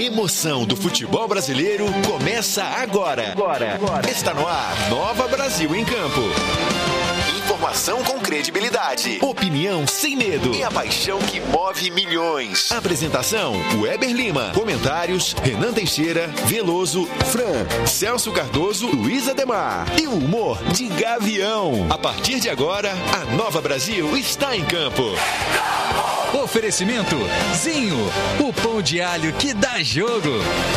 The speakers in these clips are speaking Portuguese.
emoção do futebol brasileiro começa agora. Está no ar, Nova Brasil em Campo. Informação com credibilidade, opinião sem medo e a paixão que move milhões. Apresentação, Weber Lima. Comentários, Renan Teixeira, Veloso, Fran, Celso Cardoso, Luiz Ademar. E o humor de Gavião. A partir de agora, a Nova Brasil está em campo. Oferecimento Zinho, o pão de alho que dá jogo.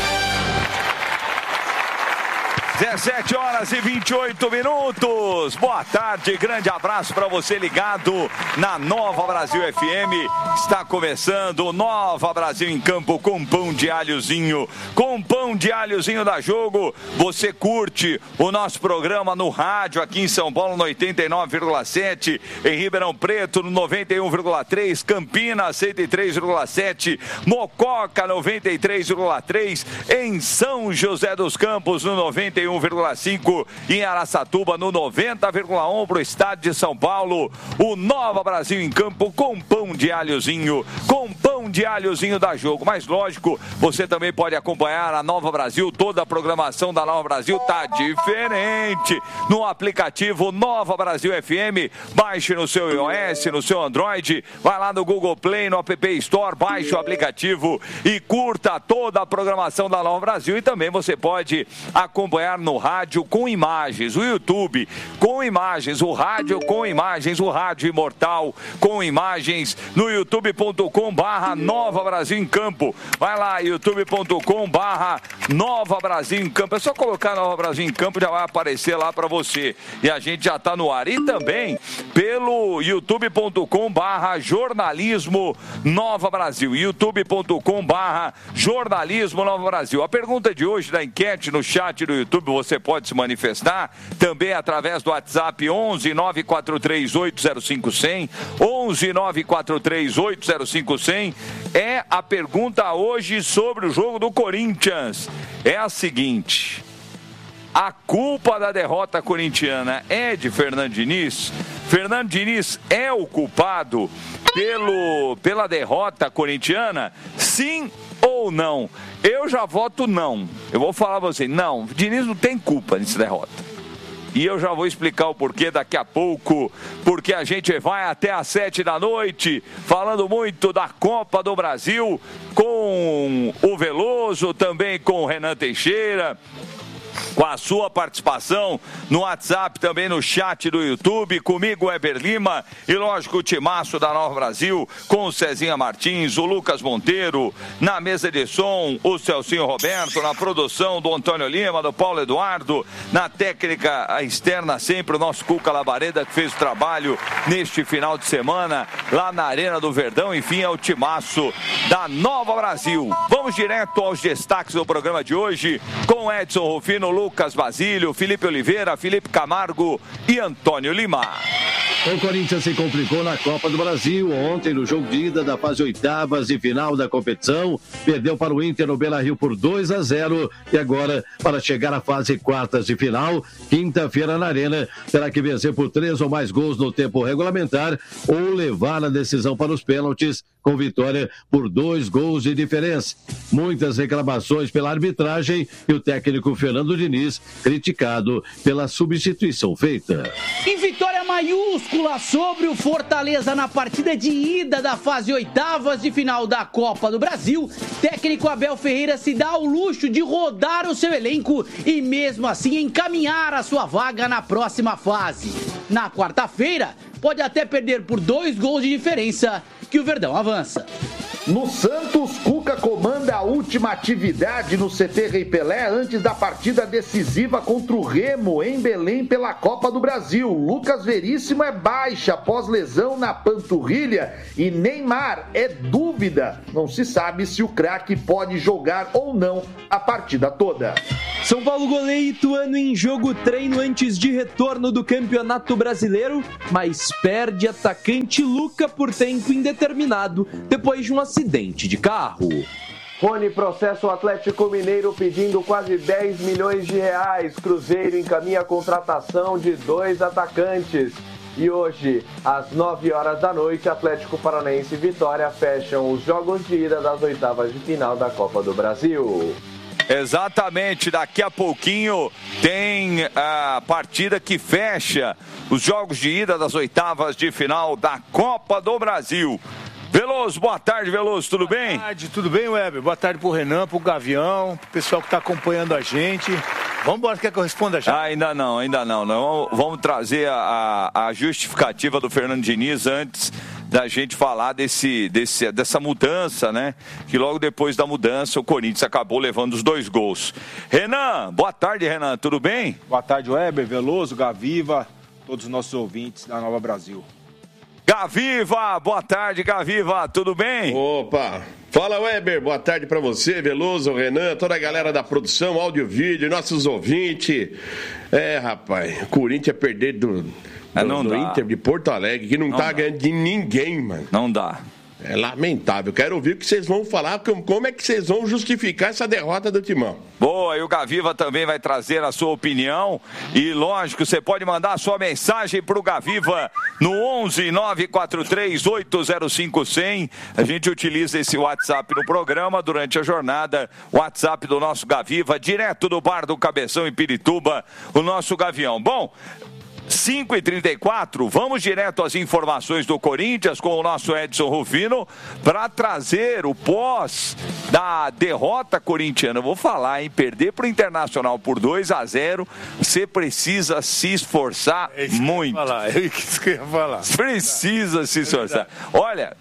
17 horas e 28 minutos. Boa tarde, grande abraço para você ligado na Nova Brasil FM. Está começando o Nova Brasil em Campo com pão de alhozinho. Com pão de alhozinho da Jogo. Você curte o nosso programa no rádio aqui em São Paulo no 89,7, em Ribeirão Preto no 91,3, Campinas 103,7, Mococa 93,3, em São José dos Campos no 91,5 e em Araçatuba no 90,1 para o estado de São Paulo. O Nova Brasil em Campo com pão de alhozinho, com pão de alhozinho da Jogo. Mas lógico, você também pode acompanhar a Nova Brasil, toda a programação da Nova Brasil tá diferente no aplicativo Nova Brasil FM. Baixe no seu iOS, no seu Android, vai lá no Google Play, no App Store, baixe o aplicativo e curta toda a programação da Nova Brasil. E também você pode acompanhar no rádio com imagens, o YouTube com imagens, o rádio com imagens, o rádio imortal com imagens no youtube.com/Nova Brasil em Campo. Vai lá, youtube.com/Nova Brasil em Campo. É só colocar Nova Brasil em Campo, já vai aparecer lá para você. E a gente já está no ar. E também pelo youtube.com/Jornalismo Nova Brasil. youtube.com/Jornalismo Nova Brasil. A pergunta de hoje da enquete no chat do YouTube, você pode se manifestar também através do WhatsApp 11 943 805 100, 11 943 805 100. É a pergunta hoje sobre o jogo do Corinthians. É a seguinte: a culpa da derrota corintiana é de Fernando Diniz? Fernando Diniz é o culpado pela derrota corintiana? Sim ou não? Eu já voto não. Eu vou falar pra você, não, Diniz não tem culpa nessa derrota. E eu já vou explicar o porquê daqui a pouco, porque a gente vai até às 7 da noite, falando muito da Copa do Brasil, com o Veloso, também com o Renan Teixeira, com a sua participação no WhatsApp, também no chat do YouTube, comigo, Weber Lima, e lógico o timaço da Nova Brasil, com o Cezinha Martins, o Lucas Monteiro, na mesa de som, o Celcinho Roberto, na produção do Antônio Lima, do Paulo Eduardo, na técnica externa sempre o nosso Cuca Labareda, que fez o trabalho neste final de semana, lá na Arena do Verdão. Enfim, é o timaço da Nova Brasil. Vamos direto aos destaques do programa de hoje, com Edson Rufino, Lucas Basílio, Felipe Oliveira, Felipe Camargo e Antônio Lima. O Corinthians se complicou na Copa do Brasil ontem no jogo de ida da fase oitavas e final da competição. Perdeu para o Inter no Beira-Rio por 2-0 e agora, para chegar à fase quartas de final, quinta-feira na Arena, terá que vencer por 3 ou mais gols no tempo regulamentar ou levar a decisão para os pênaltis, com vitória por 2 gols de diferença. Muitas reclamações pela arbitragem e o técnico Fernando Diniz criticado pela substituição feita. Em vitória maiúscula sobre o Fortaleza na partida de ida da fase oitavas de final da Copa do Brasil, técnico Abel Ferreira se dá ao luxo de rodar o seu elenco e mesmo assim encaminhar a sua vaga na próxima fase. Na quarta-feira, pode até perder por 2 gols de diferença, que o Verdão avança. No Santos, Cuca comanda a última atividade no CT Rei Pelé antes da partida decisiva contra o Remo em Belém pela Copa do Brasil. Lucas Veríssimo é baixa após lesão na panturrilha e Neymar é dúvida. Não se sabe se o craque pode jogar ou não a partida toda. São Paulo goleia Ituano em jogo treino antes de retorno do Campeonato Brasileiro, mas perde atacante Luca por tempo indeterminado depois de um acidente de carro. Rony processa o Atlético Mineiro pedindo quase 10 milhões de reais. Cruzeiro encaminha a contratação de 2 atacantes. E hoje, às 9 horas da noite, Atlético Paranaense e Vitória fecham os jogos de ida das oitavas de final da Copa do Brasil. Exatamente, daqui a pouquinho tem a partida que fecha os jogos de ida das oitavas de final da Copa do Brasil. Veloso, boa tarde, Veloso, tudo bem? Boa tarde, tudo bem, Weber? Boa tarde pro Renan, pro Gavião, pro pessoal que está acompanhando a gente. Vamos embora, quer que eu responda já? Ainda não. Vamos trazer a justificativa do Fernando Diniz antes da gente falar dessa mudança, né? Que logo depois da mudança o Corinthians acabou levando os 2 gols. Renan, boa tarde, Renan, tudo bem? Boa tarde, Weber, Veloso, Gaviva, todos os nossos ouvintes da Nova Brasil. Gaviva, boa tarde, Gaviva, tudo bem? Opa, fala Weber, boa tarde pra você, Veloso, Renan, toda a galera da produção, áudio e vídeo, nossos ouvintes. Rapaz, o Corinthians é perder do Inter de Porto Alegre, que não tá ganhando de ninguém, mano. Não dá. É lamentável. Quero ouvir o que vocês vão falar, como é que vocês vão justificar essa derrota do Timão. Boa, e o Gaviva também vai trazer a sua opinião. E lógico, você pode mandar a sua mensagem pro Gaviva no 11 943 805 100. A gente utiliza esse WhatsApp no programa durante a jornada. WhatsApp do nosso Gaviva, direto do Bar do Cabeção em Pirituba, o nosso Gavião. Bom, 5h34, vamos direto às informações do Corinthians com o nosso Edson Rufino para trazer o pós da derrota corintiana. Eu vou falar, hein? Perder para o Internacional por 2-0, você precisa se esforçar muito. Isso que eu ia falar. Precisa se esforçar. Olha,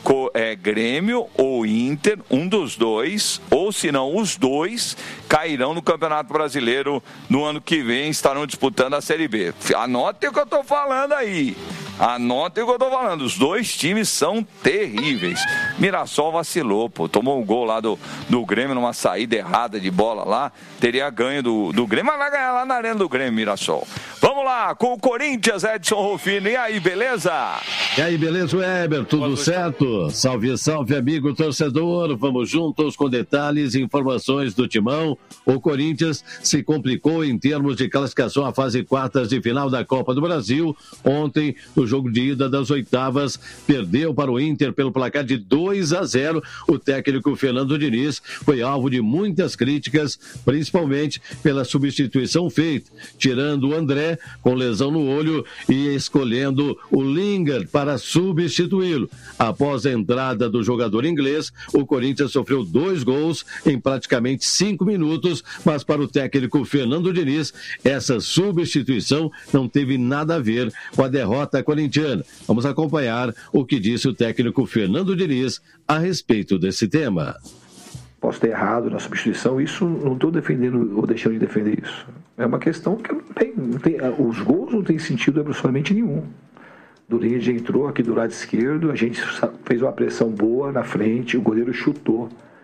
Grêmio ou Inter, um dos dois, ou se não os dois, cairão no Campeonato Brasileiro no ano que vem, estarão disputando a Série B. Anotem o que eu estou falando aí. Anotem o que eu estou falando. Os 2 times são terríveis. Mirassol vacilou, tomou um gol lá do Grêmio numa saída errada de bola lá. Teria ganho do Grêmio, mas vai ganhar lá na arena do Grêmio, Mirassol. Vamos lá, com o Corinthians, Edson Rufino. E aí, beleza? E aí, beleza, Weber? Tudo certo? Salve, salve, amigo torcedor. Vamos juntos com detalhes e informações do Timão. O Corinthians se complicou em termos de classificação à fase quartas de final da Copa do Brasil. Ontem, no jogo de ida das oitavas, perdeu para o Inter pelo placar de 2-0. O técnico Fernando Diniz foi alvo de muitas críticas, principalmente pela substituição feita, tirando o André com lesão no olho e escolhendo o Lingard para substituí-lo. Após a entrada do jogador inglês, o Corinthians sofreu 2 gols em praticamente 5 minutos, mas para o técnico Fernando Diniz, essa substituição não teve nada a ver com a derrota corintiana. Vamos acompanhar o que disse o técnico Fernando Diniz a respeito desse tema. Posso ter errado na substituição, isso não estou defendendo ou deixando de defender isso. É uma questão que não tem, os gols não têm sentido absolutamente nenhum. Do Lingard entrou aqui do lado esquerdo, a gente fez uma pressão boa na frente, o goleiro chutou.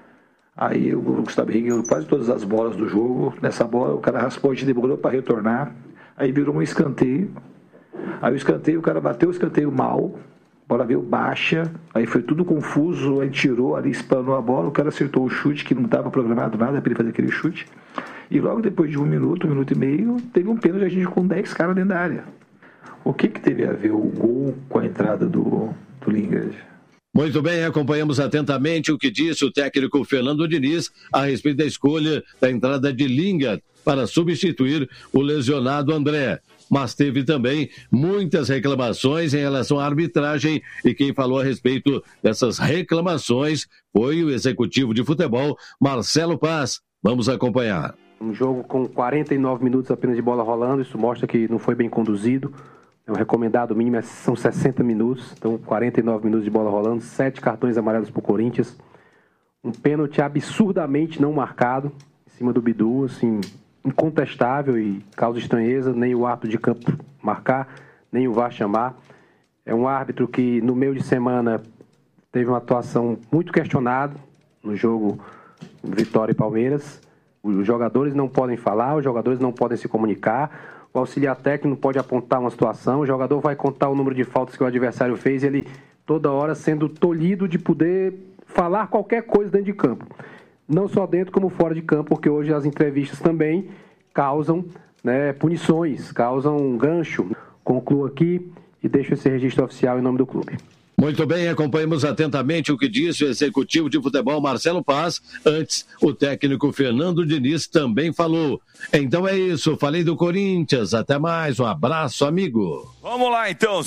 Aí o Gustavo Henrique, quase todas as bolas do jogo, nessa bola o cara raspou, a gente demorou para retornar, aí virou um escanteio. Aí o escanteio, o cara bateu o escanteio mal, a bola veio baixa, aí foi tudo confuso, aí tirou ali, espanou a bola, o cara acertou o chute, que não estava programado nada para ele fazer aquele chute. E logo depois de 1 minuto e meio, teve um pênalti, a gente com 10 caras dentro da área. O que teve a ver o gol com a entrada do Lingard? Muito bem, acompanhamos atentamente o que disse o técnico Fernando Diniz a respeito da escolha da entrada de Lingard para substituir o lesionado André. Mas teve também muitas reclamações em relação à arbitragem e quem falou a respeito dessas reclamações foi o executivo de futebol, Marcelo Paz. Vamos acompanhar. Um jogo com 49 minutos apenas de bola rolando, isso mostra que não foi bem conduzido. O recomendado mínimo são 60 minutos, então 49 minutos de bola rolando, 7 cartões amarelos para o Corinthians. Um pênalti absurdamente não marcado em cima do Bidu, assim, incontestável e causa estranheza, nem o árbitro de campo marcar, nem o VAR chamar. É um árbitro que no meio de semana teve uma atuação muito questionada no jogo Vitória e Palmeiras. Os jogadores não podem falar, os jogadores não podem se comunicar, o auxiliar técnico pode apontar uma situação, o jogador vai contar o número de faltas que o adversário fez e ele toda hora sendo tolhido de poder falar qualquer coisa dentro de campo. Não só dentro como fora de campo, porque hoje as entrevistas também causam punições, causam um gancho. Concluo aqui e deixo esse registro oficial em nome do clube. Muito bem, acompanhamos atentamente o que disse o executivo de futebol Marcelo Paz. Antes, o técnico Fernando Diniz também falou. Então é isso, falei do Corinthians. Até mais, um abraço, amigo. Vamos lá então,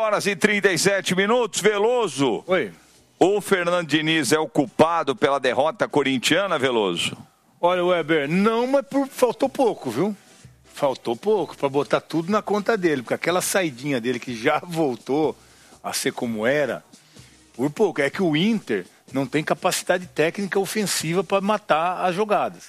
5h37, Veloso. Oi. O Fernando Diniz é o culpado pela derrota corintiana, Veloso? Olha, Weber, não, mas faltou pouco, viu? Faltou pouco para botar tudo na conta dele, porque aquela saidinha dele que já voltou a ser como era, por pouco. É que o Inter não tem capacidade técnica ofensiva para matar as jogadas.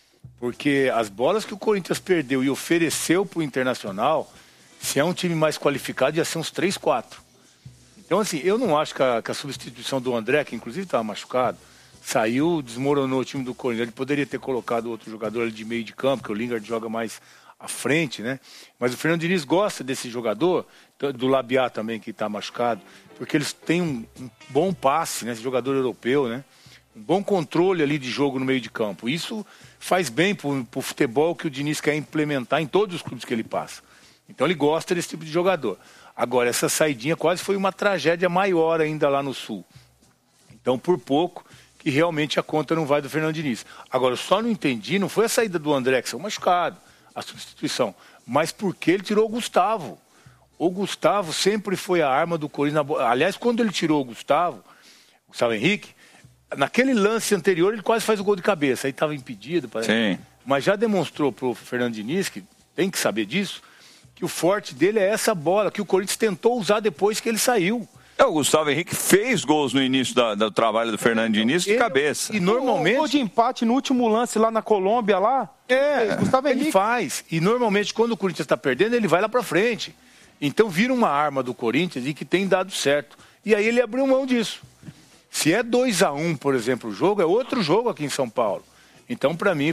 Porque as bolas que o Corinthians perdeu e ofereceu para o Internacional, se é um time mais qualificado, ia ser uns 3, 4. Então, assim, eu não acho que a substituição do André, que inclusive estava machucado, saiu, desmoronou o time do Corinthians. Ele poderia ter colocado outro jogador ali de meio de campo, que o Lingard joga mais à frente, né? Mas o Fernando Diniz gosta desse jogador, do Labiat também, que está machucado, porque eles têm um bom passe, né? Esse jogador europeu, né? Um bom controle ali de jogo no meio de campo. Isso faz bem para o futebol que o Diniz quer implementar em todos os clubes que ele passa. Então ele gosta desse tipo de jogador. Agora, essa saidinha quase foi uma tragédia maior ainda lá no Sul. Então, por pouco, que realmente a conta não vai do Fernando Diniz. Agora, eu só não entendi, não foi a saída do André, que saiu machucado, a substituição, mas porque ele tirou o Gustavo. O Gustavo sempre foi a arma do Corinthians. Aliás, quando ele tirou o Gustavo Henrique, naquele lance anterior ele quase faz o gol de cabeça. Aí estava impedido, parece. Sim. Mas já demonstrou para o Fernando Diniz, que tem que saber disso, que o forte dele é essa bola, que o Corinthians tentou usar depois que ele saiu. O Gustavo Henrique fez gols no início do trabalho do Fernando Diniz de cabeça. E normalmente... O gol de empate no último lance lá na Colômbia, lá. Gustavo Henrique faz. E normalmente quando o Corinthians está perdendo, ele vai lá para frente. Então vira uma arma do Corinthians e que tem dado certo. E aí ele abriu mão disso. Se é 2-1, por exemplo, o jogo, é outro jogo aqui em São Paulo. Então, para mim, o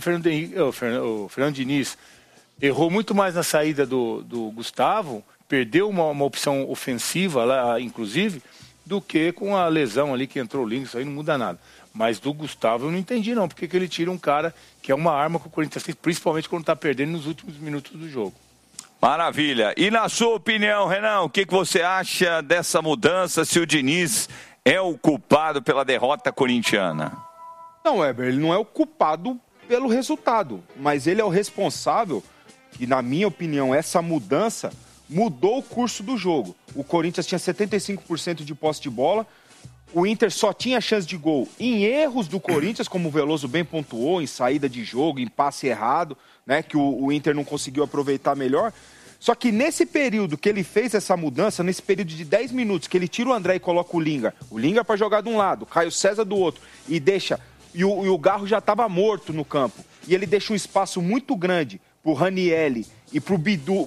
Fernando Diniz errou muito mais na saída do Gustavo, perdeu uma opção ofensiva lá, inclusive, do que com a lesão ali que entrou o Link. Isso aí não muda nada. Mas do Gustavo eu não entendi não, porque que ele tira um cara que é uma arma que o Corinthians tem, principalmente quando está perdendo nos últimos minutos do jogo. Maravilha. E na sua opinião, Renan, o que você acha dessa mudança, se o Diniz é o culpado pela derrota corintiana? Não, Weber, ele não é o culpado pelo resultado, mas ele é o responsável, e na minha opinião, essa mudança mudou o curso do jogo. O Corinthians tinha 75% de posse de bola, o Inter só tinha chance de gol em erros do Corinthians, como o Veloso bem pontuou, em saída de jogo, em passe errado, né, que o Inter não conseguiu aproveitar melhor. Só que nesse período que ele fez essa mudança, nesse período de 10 minutos, que ele tira o André e coloca o Lingard para jogar de um lado, o Caio César do outro, e deixa... E o Garro já estava morto no campo. E ele deixa um espaço muito grande pro Ranieri e pro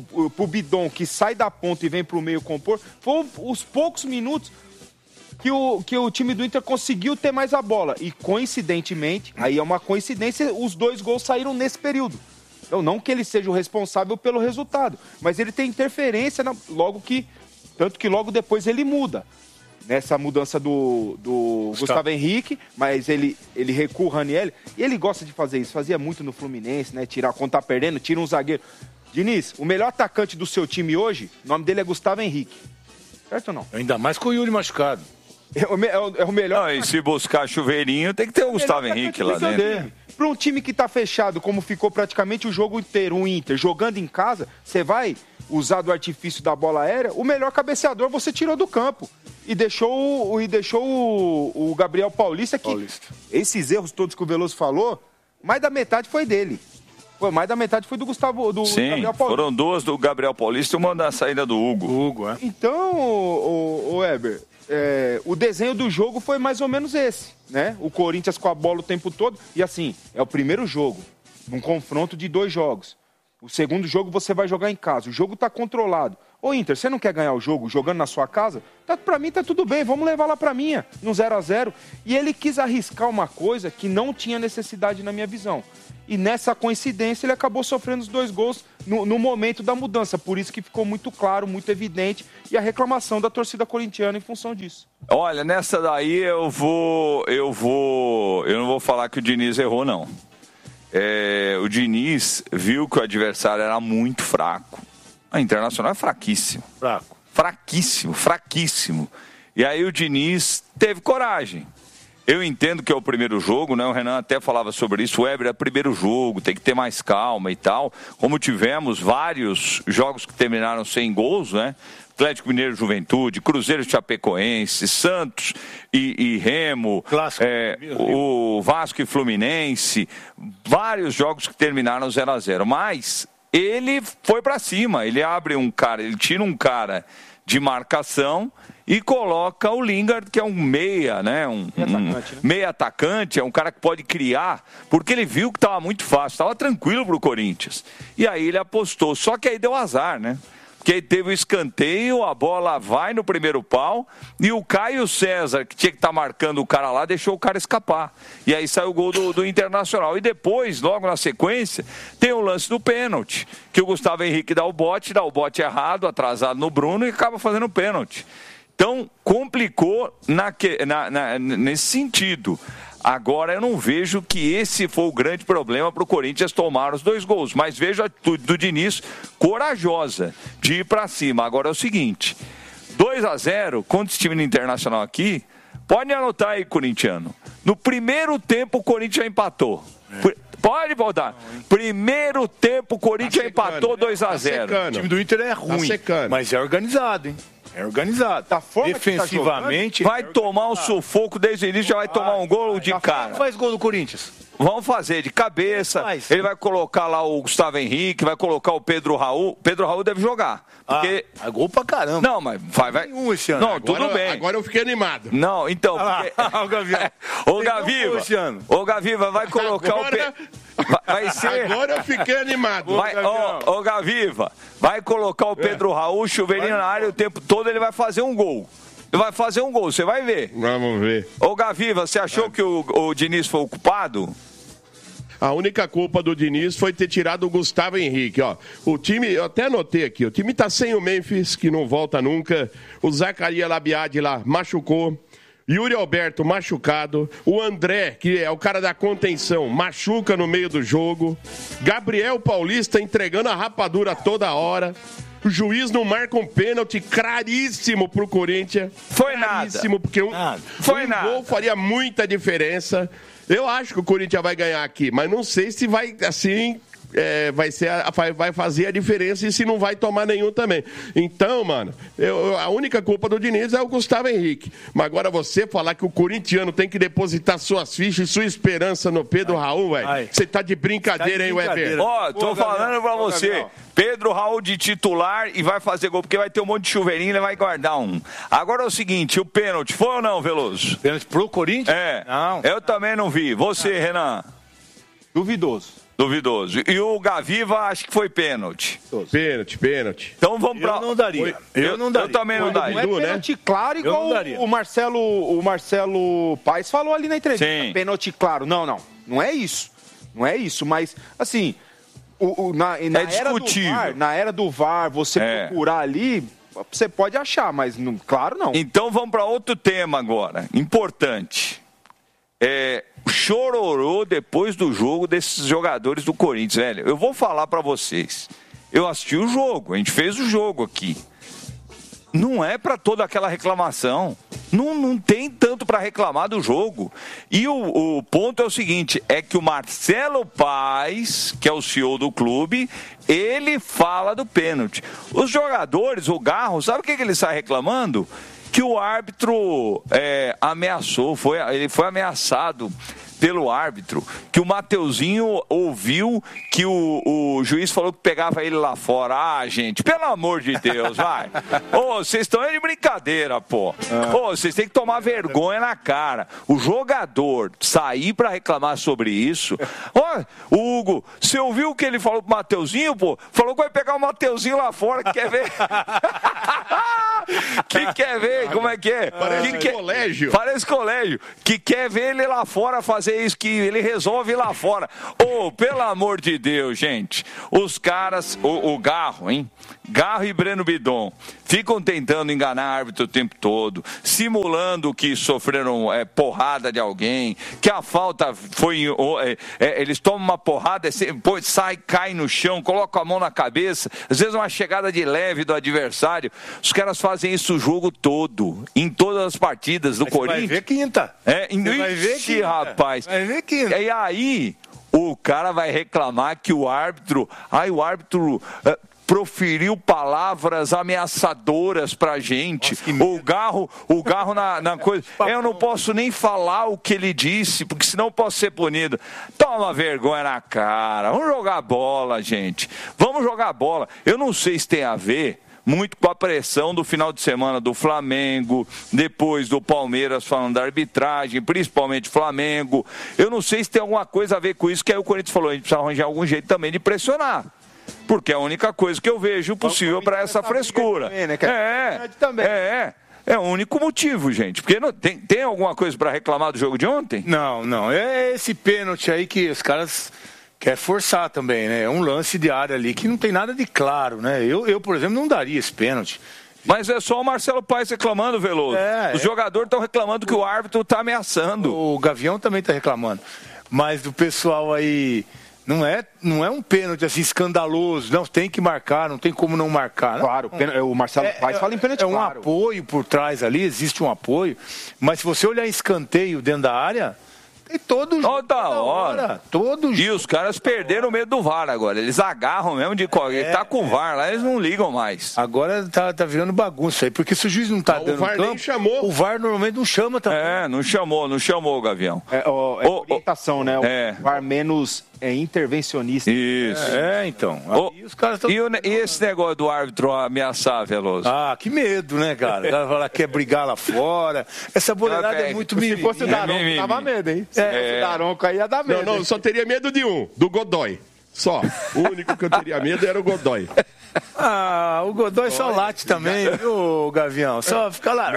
Bidon, que sai da ponta e vem pro meio compor. Foram os poucos minutos que o time do Inter conseguiu ter mais a bola. E coincidentemente, aí é uma coincidência, os 2 gols saíram nesse período. Então, não que ele seja o responsável pelo resultado, mas ele tem interferência, tanto que logo depois ele muda. Nessa mudança do Gustavo Henrique, mas ele recua o Ranieri, e ele gosta de fazer isso, fazia muito no Fluminense, né? Quando tá perdendo, tira um zagueiro. Diniz, o melhor atacante do seu time hoje, o nome dele é Gustavo Henrique. Certo ou não? Ainda mais com o Yuri machucado. É o melhor. Não, e se buscar chuveirinho, tem que ter o Gustavo Henrique lá dentro. Para um time que tá fechado, como ficou praticamente o jogo inteiro, o Inter, jogando em casa, você vai usar do artifício da bola aérea, o melhor cabeceador você tirou do campo. E deixou o Gabriel Paulista, que esses erros todos que o Veloso falou, mais da metade foi dele. Mais da metade foi do Gustavo, do Gabriel Paulista. Foram 2 do Gabriel Paulista e uma da saída do Hugo. Então, o Weber, o desenho do jogo foi mais ou menos esse, né? O Corinthians com a bola o tempo todo. E assim, é o primeiro jogo, num confronto de 2 jogos. O segundo jogo você vai jogar em casa. O jogo tá controlado. Ô Inter, você não quer ganhar o jogo jogando na sua casa? Pra mim tá tudo bem, vamos levar lá pra minha, no 0-0. E ele quis arriscar uma coisa que não tinha necessidade na minha visão. E nessa coincidência ele acabou sofrendo os 2 gols no momento da mudança. Por isso que ficou muito claro, muito evidente, e a reclamação da torcida corintiana em função disso. Olha, nessa daí eu não vou falar que o Diniz errou, não. O Diniz viu que o adversário era muito fraco. A Internacional é fraquíssimo. fraquíssimo. E aí o Diniz teve coragem. Eu entendo que é o primeiro jogo, né? O Renan até falava sobre isso. O Weber é o primeiro jogo, tem que ter mais calma e tal. Como tivemos vários jogos que terminaram sem gols, né? Atlético Mineiro Juventude, Cruzeiro Chapecoense, Santos e Remo, o Vasco e Fluminense, vários jogos que terminaram 0-0. Mas ele foi para cima, ele tira um cara de marcação e coloca o Lingard, que é um meia, né? Meia atacante, é um cara que pode criar, porque ele viu que estava muito fácil, estava tranquilo para o Corinthians. E aí ele apostou, só que aí deu azar, né? Porque aí teve o escanteio, a bola vai no primeiro pau e o Caio César, que tinha que estar marcando o cara lá, deixou o cara escapar. E aí saiu o gol do Internacional. E depois, logo na sequência, tem o lance do pênalti, que o Gustavo Henrique dá o bote errado, atrasado no Bruno e acaba fazendo o pênalti. Então, complicou nesse sentido. Agora, eu não vejo que esse foi o grande problema para o Corinthians tomar os 2 gols. Mas vejo a atitude do Diniz corajosa de ir para cima. Agora é o seguinte, 2-0 contra esse time do Internacional aqui, pode anotar aí, corintiano. No primeiro tempo, o Corinthians empatou. Pode voltar. Primeiro tempo, o Corinthians empatou 2-0. O time do Inter é ruim, mas é organizado, hein? É organizado. Defensivamente. Vai tomar um sufoco desde o início, já vai tomar um gol de cara. Faz gol do Corinthians. Vamos fazer de cabeça. Ele vai colocar lá o Gustavo Henrique, vai colocar o Pedro Raul. Pedro Raul deve jogar. Porque... é gol pra caramba. Não, mas vai. Não, agora, tudo bem. Agora eu fiquei animado. Não, então. Ô, Gaviva, vai colocar agora... Vai ser... Agora eu fiquei animado. Ô, Gaviva, vai colocar o Pedro Raul, chuveirinho na área o tempo todo, ele vai fazer um gol. Ele vai fazer um gol, você vai ver. Vamos ver. Ô, Gaviva, você achou que o Diniz foi o culpado? A única culpa do Diniz foi ter tirado o Gustavo Henrique, ó. O time, eu até anotei aqui, o time tá sem o Memphis, que não volta nunca. O Zacarias Labiade lá machucou. Yuri Alberto machucado. O André, que é o cara da contenção, machuca no meio do jogo. Gabriel Paulista entregando a rapadura toda hora. O juiz não marca um pênalti claríssimo pro Corinthians. Foi claríssimo, nada. Porque gol faria muita diferença. Eu acho que o Corinthians vai ganhar aqui, mas não sei se vai, assim, vai fazer a diferença e se não vai tomar nenhum também. Então, mano, a única culpa do Diniz é o Gustavo Henrique. Mas agora você falar que o corintiano tem que depositar suas fichas e sua esperança no Pedro Raul, velho, você tá de brincadeira, hein, Weber? Ó, tô falando pra você. Pedro Raul de titular e vai fazer gol, porque vai ter um monte de chuveirinho e ele vai guardar um. Agora é o seguinte, o pênalti, foi ou não, Veloso? Pênalti pro Corinthians? Não. Eu também não vi. Você, Renan? Duvidoso. E o Gaviva, acho que foi pênalti. Pênalti. Então vamos pra... Eu não daria. Eu também não daria. Não é pênalti claro igual o Marcelo Paes falou ali na entrevista. Sim. Pênalti claro. Não é isso. Não é isso, mas assim... é discutível. Na era do VAR, você procurar ali, você pode achar, mas claro não. Então vamos para outro tema agora, importante. Chororô depois do jogo desses jogadores do Corinthians, velho. Eu vou falar para vocês. Eu assisti o jogo, a gente fez o jogo aqui. Não é para toda aquela reclamação. Não tem tanto para reclamar do jogo. E o ponto é o seguinte, é que o Marcelo Paes, que é o CEO do clube, ele fala do pênalti. Os jogadores, o Garro, sabe o que ele sai reclamando? Que o árbitro ameaçou, ele foi ameaçado pelo árbitro, que o Mateuzinho ouviu que o juiz falou que pegava ele lá fora. Ah, gente, pelo amor de Deus, vai. Vocês estão de brincadeira, pô. Vocês têm que tomar vergonha na cara. O jogador sair pra reclamar sobre isso. O Hugo, você ouviu o que ele falou pro Mateuzinho, pô? Falou que vai pegar o Mateuzinho lá fora, que quer ver. Que quer ver como é que é? Parece colégio. Parece colégio. Que quer ver ele lá fora fazer fazer isso que ele resolve lá fora. Pelo amor de Deus, gente. Os caras, o Garro, hein? Garro e Breno Bidon ficam tentando enganar o árbitro o tempo todo, simulando que sofreram porrada de alguém, que a falta foi... eles tomam uma porrada, depois cai no chão, colocam a mão na cabeça, às vezes uma chegada de leve do adversário. Os caras fazem isso o jogo todo, em todas as partidas do Corinthians. Vai ver quinta. Vai ver quinta, rapaz. Vai ver quinta. E aí, o cara vai reclamar que o árbitro proferiu palavras ameaçadoras pra gente. Nossa, o Garro na coisa. Eu não posso nem falar o que ele disse, porque senão eu posso ser punido. Toma vergonha na cara. Vamos jogar bola, gente. Vamos jogar bola. Eu não sei se tem a ver muito com a pressão do final de semana do Flamengo, depois do Palmeiras falando da arbitragem, principalmente Flamengo. Eu não sei se tem alguma coisa a ver com isso, que aí o Corinthians falou, a gente precisa arranjar algum jeito também de pressionar. Porque é a única coisa que eu vejo possível para essa frescura. Também, né? É o único motivo, gente. Porque não, tem alguma coisa para reclamar do jogo de ontem? Não. É esse pênalti aí que os caras querem forçar também, né? É um lance de área ali que não tem nada de claro, né? Eu, por exemplo, não daria esse pênalti. Mas é só o Marcelo Paes reclamando, Veloso. Os jogadores estão reclamando que o árbitro está ameaçando. O Gavião também está reclamando. Mas do pessoal aí... Não é um pênalti assim escandaloso, não tem que marcar, não tem como não marcar. Né? Claro, o Marcelo Paes fala em pênalti. É um apoio por trás ali, existe um apoio, mas se você olhar escanteio dentro da área, tem toda hora. E os caras perderam o medo do VAR agora, eles agarram mesmo de qualquer. Tá com o VAR lá, eles não ligam mais. Agora tá virando bagunça aí, porque se o juiz não tá dando o VAR campo, nem chamou. O VAR normalmente não chama também. Não chamou, Gavião. Orientação, né? O VAR menos intervencionista. Isso. Então. Aí os caras tão... E esse negócio do árbitro ameaçar, Veloso? Que medo, né, cara? O cara fala, quer brigar lá fora. Essa boleirada é muito mimimi. Se fosse o Daronco, dava medo, hein? Se fosse o Daronco aí ia dar medo. Não, só teria medo de do Godoy. Só. O único que eu teria medo era o Godoy. O Godoy só late também, viu, Gavião? Só fica lá.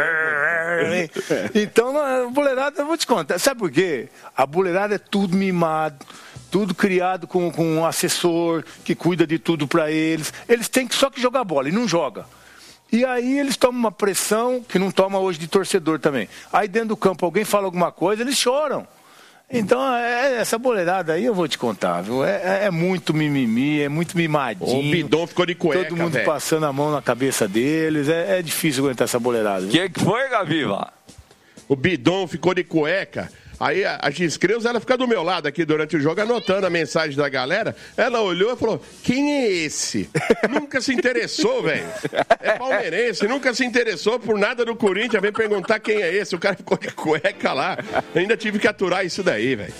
Então, a boleirada, eu vou te contar. Sabe por quê? A boleirada é tudo mimado. Tudo criado com um assessor que cuida de tudo para eles. Eles têm só que jogar bola e não joga. E aí eles tomam uma pressão que não toma hoje de torcedor também. Aí dentro do campo alguém fala alguma coisa, eles choram. Então, essa boleirada aí eu vou te contar, viu? É muito mimimi, é muito mimadinho. O Bidon ficou de cueca, todo mundo passando a mão na cabeça deles. É difícil aguentar essa boleirada. O que foi, Gaviva? O Bidon ficou de cueca. Aí a X-Creus, ela fica do meu lado aqui durante o jogo, anotando a mensagem da galera. Ela olhou e falou, quem é esse? Nunca se interessou, velho. É palmeirense, nunca se interessou por nada do Corinthians. Vem perguntar quem é esse. O cara ficou de cueca lá. Ainda tive que aturar isso daí, velho.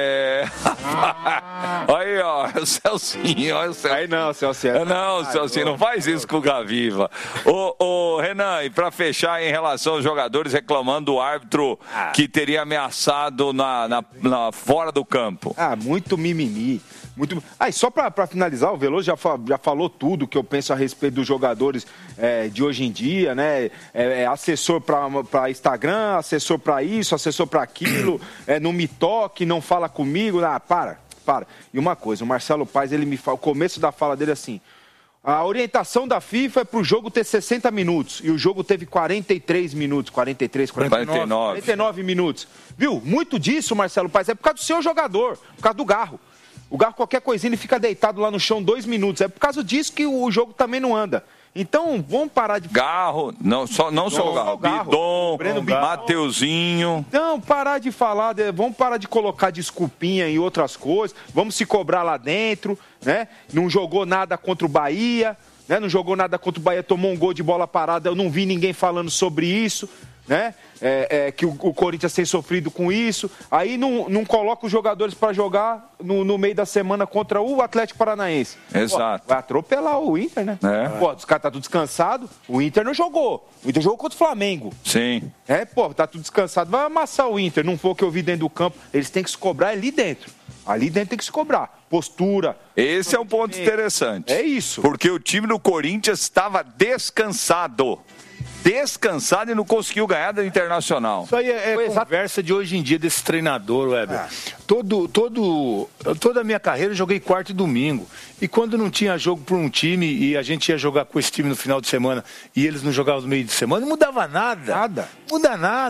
Aí, ó, o Celcinho. Aí não, Celcinho. Não, Celcinho, não faz isso com o Gaviva. Ô, Renan, e pra fechar em relação aos jogadores reclamando do árbitro que teria ameaçado fora do campo. Muito mimimi. E só para finalizar, o Veloso já falou tudo que eu penso a respeito dos jogadores de hoje em dia, né? Assessor para Instagram, assessor para isso, assessor para aquilo, não me toque, não fala comigo. Para. E uma coisa, o Marcelo Paes, ele me fala, o começo da fala dele assim, a orientação da FIFA é para o jogo ter 60 minutos. E o jogo teve 43 minutos. 49 minutos. Viu? Muito disso, Marcelo Paes, é por causa do seu jogador. Por causa do Garro. O Garro, qualquer coisinha, ele fica deitado lá no chão 2 minutos. É por causa disso que o jogo também não anda. Então, vamos parar de... Garro, não só o Garro. Bidon, Mateuzinho. Não, parar de falar, vamos parar de colocar desculpinha em outras coisas, vamos se cobrar lá dentro, né? Não jogou nada contra o Bahia, né? Não jogou nada contra o Bahia, tomou um gol de bola parada, eu não vi ninguém falando sobre isso, né? Que o Corinthians tem sofrido com isso. Aí não coloca os jogadores para jogar no meio da semana contra o Atlético Paranaense. Exato. Vai atropelar o Inter, né? Os caras tá tudo descansado. O Inter não jogou. O Inter jogou contra o Flamengo. Sim. Tá tudo descansado. Vai amassar o Inter. Não foi o que eu vi dentro do campo. Eles têm que se cobrar ali dentro. Ali dentro tem que se cobrar. Postura. Esse é um ponto interessante. É isso. Porque o time do Corinthians estava descansado. descansado e não conseguiu ganhar do Internacional. Isso aí é conversa de hoje em dia desse treinador, Weber. Toda a minha carreira eu joguei quarta e domingo. E quando não tinha jogo por um time e a gente ia jogar com esse time no final de semana e eles não jogavam no meio de semana, não mudava nada. Muda nada.